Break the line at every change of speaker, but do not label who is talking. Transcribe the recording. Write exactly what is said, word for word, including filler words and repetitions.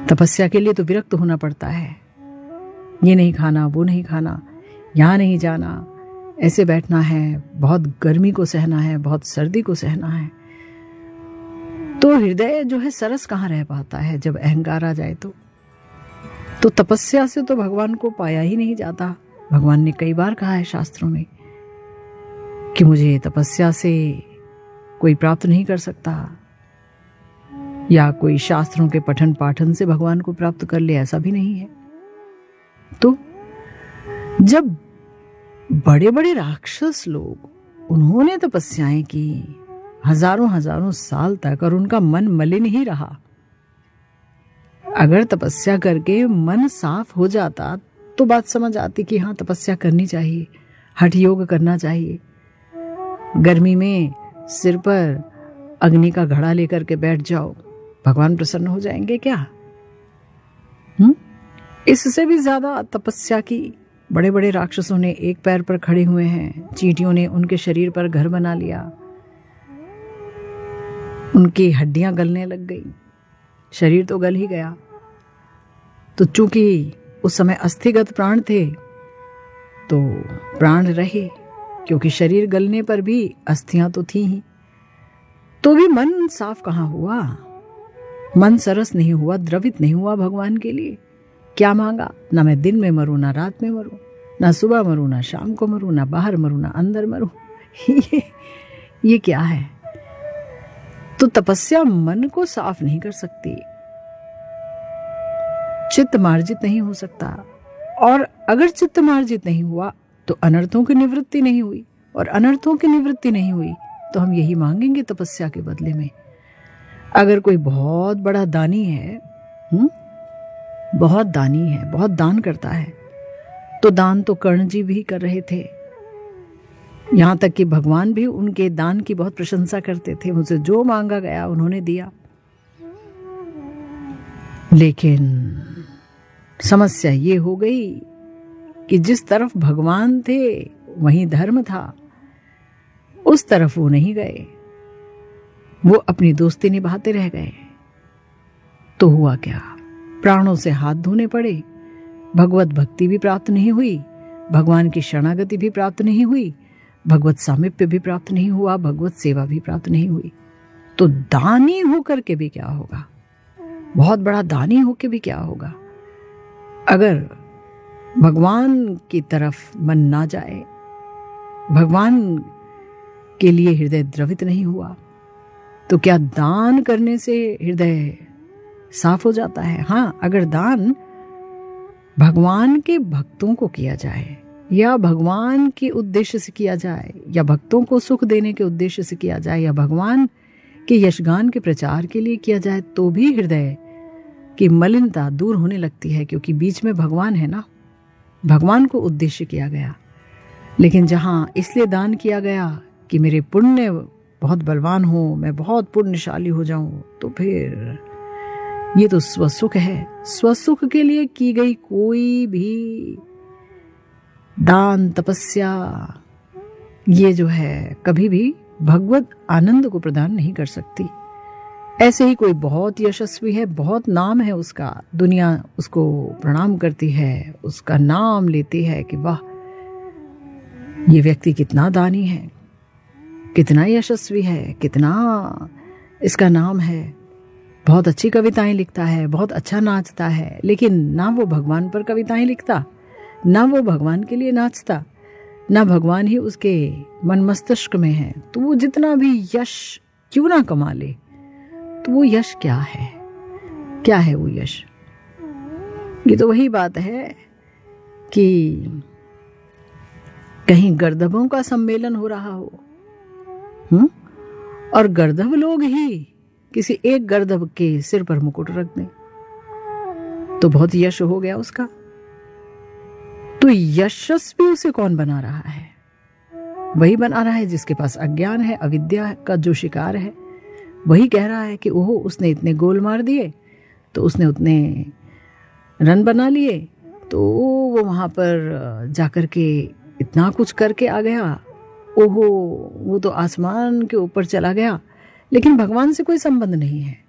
तपस्या के लिए तो विरक्त होना पड़ता है। ये नहीं खाना, वो नहीं खाना, यहाँ नहीं जाना, ऐसे बैठना है, बहुत गर्मी को सहना है, बहुत सर्दी को सहना है। तो हृदय जो है सरस कहाँ रह पाता है जब अहंकार आ जाए तो तो तपस्या से तो भगवान को पाया ही नहीं जाता। भगवान ने कई बार कहा है शास्त्रों में कि मुझे तपस्या से कोई प्राप्त नहीं कर सकता, या कोई शास्त्रों के पठन पाठन से भगवान को प्राप्त कर ले, ऐसा भी नहीं है। तो जब बड़े बड़े राक्षस लोग उन्होंने तपस्याएं की हजारों हजारों साल तक और उनका मन मलिन ही रहा, अगर तपस्या करके मन साफ हो जाता तो बात समझ आती कि हाँ तपस्या करनी चाहिए, हठ योग करना चाहिए। गर्मी में सिर पर अग्नि का घड़ा लेकर के बैठ जाओ, भगवान प्रसन्न हो जाएंगे क्या? हम्म इससे भी ज्यादा तपस्या की बड़े बड़े राक्षसों ने एक पैर पर खड़े हुए हैं। चींटियों ने उनके शरीर पर घर बना लिया, उनकी हड्डियां गलने लग गई, शरीर तो गल ही गया। तो चूंकि उस समय अस्थिगत प्राण थे तो प्राण रहे, क्योंकि शरीर गलने पर भी अस्थियां तो थी ही। तो भी मन साफ कहाँ हुआ, मन सरस नहीं हुआ, द्रवित नहीं हुआ भगवान के लिए। क्या मांगा? ना मैं दिन में मरूं, ना रात में मरूं, ना सुबह मरूं, ना शाम को मरूं, ना बाहर मरूं, ना अंदर मरूं। ये ये क्या है? तो तपस्या मन को साफ नहीं कर सकती, चित्त मार्जित नहीं हो सकता, और अगर चित्त मार्जित नहीं हुआ तो अनर्थों की निवृत्ति नहीं हुई, और अनर्थों की निवृत्ति नहीं हुई तो हम यही मांगेंगे तपस्या के बदले में। अगर कोई बहुत बड़ा दानी है, हुँ? बहुत दानी है, बहुत दान करता है, तो दान तो कर्ण जी भी कर रहे थे, यहां तक कि भगवान भी उनके दान की बहुत प्रशंसा करते थे। मुझसे जो मांगा गया उन्होंने दिया। लेकिन समस्या ये हो गई कि जिस तरफ भगवान थे वहीं धर्म था, उस तरफ वो नहीं गए, वो अपनी दोस्ती निभाते रह गए। तो हुआ क्या? प्राणों से हाथ धोने पड़े, भगवत भक्ति भी प्राप्त नहीं हुई, भगवान की शरणागति भी प्राप्त नहीं हुई, भगवत सामीप्य भी प्राप्त नहीं हुआ, भगवत सेवा भी प्राप्त नहीं हुई। तो दानी होकर के भी क्या होगा, बहुत बड़ा दानी होकर भी क्या होगा, अगर भगवान की तरफ मन ना जाए, भगवान के लिए हृदय द्रवित नहीं हुआ, तो क्या दान करने से हृदय साफ हो जाता है? हाँ, अगर दान भगवान के भक्तों को किया जाए, या भगवान के उद्देश्य से किया जाए, या भक्तों को सुख देने के उद्देश्य से किया जाए, या भगवान के यशगान के प्रचार के लिए किया जाए, तो भी हृदय की मलिनता दूर होने लगती है, क्योंकि बीच में भगवान है ना, भगवान को उद्देश्य किया गया। लेकिन जहां इसलिए दान किया गया कि मेरे पुण्य बहुत बलवान हो, मैं बहुत पुण्यशाली हो जाऊं, तो फिर ये तो स्वसुख है। स्वसुख के लिए की गई कोई भी दान, तपस्या, ये जो है कभी भी भगवत आनंद को प्रदान नहीं कर सकती। ऐसे ही कोई बहुत यशस्वी है, बहुत नाम है उसका, दुनिया उसको प्रणाम करती है, उसका नाम लेती है कि वाह ये व्यक्ति कितना दानी है, कितना यशस्वी है, कितना इसका नाम है, बहुत अच्छी कविताएं लिखता है, बहुत अच्छा नाचता है। लेकिन ना वो भगवान पर कविताएं लिखता, ना वो भगवान के लिए नाचता, ना भगवान ही उसके मन मस्तिष्क में है, तो वो जितना भी यश क्यों ना कमा ले, तो वो यश क्या है? क्या है वो यश? ये तो वही बात है कि कहीं गर्दभों का सम्मेलन हो रहा हो, हम्म और गर्दभ लोग ही किसी एक गर्दभ के सिर पर मुकुट रख दें, तो बहुत यश हो गया उसका। तो यशस्वी उसे कौन बना रहा है? वही बना रहा है जिसके पास अज्ञान है, अविद्या का जो शिकार है। वही कह रहा है कि ओहो उसने इतने गोल मार दिए, तो उसने उतने रन बना लिए, तो वो वहां पर जाकर के इतना कुछ करके आ गया, ओहो वो तो आसमान के ऊपर चला गया। लेकिन भगवान से कोई संबंध नहीं है,